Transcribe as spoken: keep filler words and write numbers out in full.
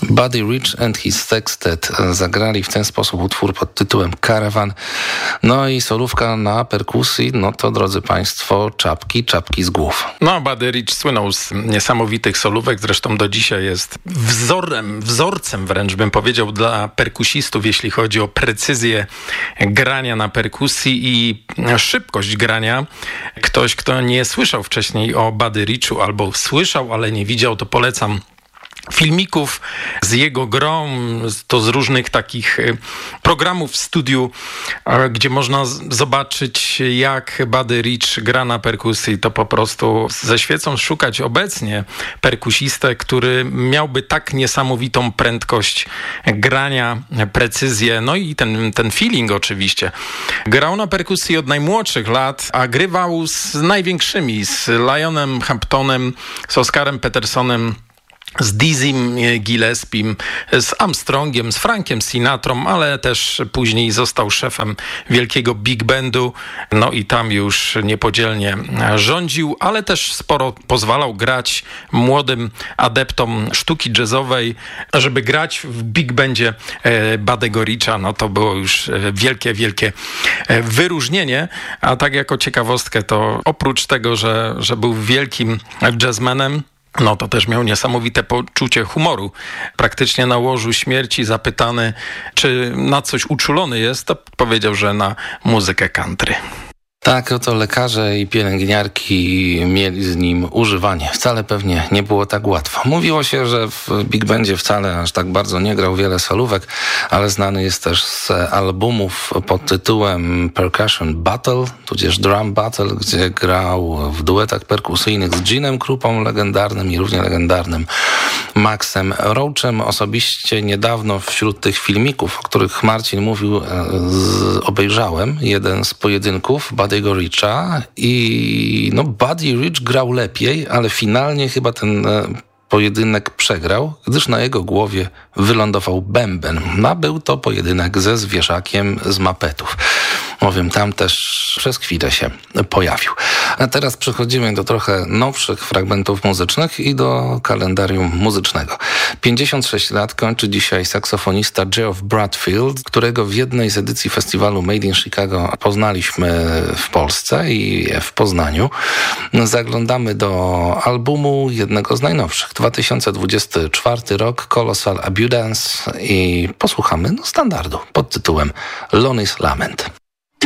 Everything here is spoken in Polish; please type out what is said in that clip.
Buddy Rich and his Sextet zagrali w ten sposób utwór pod tytułem Caravan. No i solówka na perkusji, no to drodzy Państwo, czapki, czapki z głów. No, Buddy Rich słynął z niesamowitych solówek, zresztą do dzisiaj jest wzorem, wzorcem wręcz bym powiedział dla perkusistów, jeśli chodzi o precyzję grania na perkusji i szybkość grania. Ktoś, kto nie słyszał wcześniej o Buddy Richu albo słyszał, ale nie widział, to polecam filmików z jego grą, to z różnych takich programów w studiu, gdzie można zobaczyć, jak Buddy Rich gra na perkusji. To po prostu ze świecą szukać obecnie perkusistę, który miałby tak niesamowitą prędkość grania, precyzję, no i ten, ten feeling oczywiście. Grał na perkusji od najmłodszych lat, a grywał z największymi, z Lionem Hamptonem, z Oscarem Petersonem, z Dizzym Gillespiem, z Armstrongiem, z Frankiem Sinatrą, ale też później został szefem wielkiego big bandu, no i tam już niepodzielnie rządził, ale też sporo pozwalał grać młodym adeptom sztuki jazzowej. Żeby grać w big bandzie Buddy'ego Richa, no to było już wielkie, wielkie wyróżnienie, a tak jako ciekawostkę to oprócz tego, że, że był wielkim jazzmenem, no to też miał niesamowite poczucie humoru. Praktycznie na łożu śmierci zapytany, czy na coś uczulony jest, to powiedział, że na muzykę country. Tak, oto lekarze i pielęgniarki mieli z nim używanie. Wcale pewnie nie było tak łatwo. Mówiło się, że w big bandzie wcale aż tak bardzo nie grał wiele solówek, ale znany jest też z albumów pod tytułem Percussion Battle, tudzież Drum Battle, gdzie grał w duetach perkusyjnych z Genem Krupą, legendarnym i równie legendarnym Maxem Roachem. Osobiście niedawno wśród tych filmików, o których Marcin mówił, z, obejrzałem jeden z pojedynków Buddy'ego Richa i no Buddy Rich grał lepiej, ale finalnie chyba ten pojedynek przegrał, gdyż na jego głowie wylądował bęben. No, był to pojedynek ze zwierzakiem z Muppetów. Bowiem tam też przez chwilę się pojawił. A teraz przechodzimy do trochę nowszych fragmentów muzycznych i do kalendarium muzycznego. pięćdziesiąt sześć lat kończy dzisiaj saksofonista Geoff Bradfield, którego w jednej z edycji festiwalu Made in Chicago poznaliśmy w Polsce i w Poznaniu. Zaglądamy do albumu jednego z najnowszych, dwa tysiące dwudziesty czwarty rok, Colossal Abundance, i posłuchamy no, standardu pod tytułem Lonnie's Lament.